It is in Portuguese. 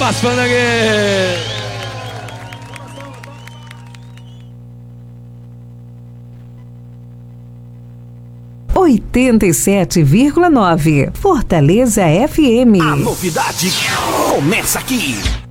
pras fandangueiras. 87,9 Fortaleza FM. A novidade começa aqui.